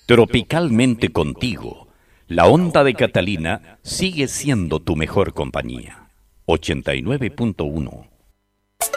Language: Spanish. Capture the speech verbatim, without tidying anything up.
Tropicalmente contigo, la onda de Catalina sigue siendo tu mejor compañía. ochenta y nueve punto uno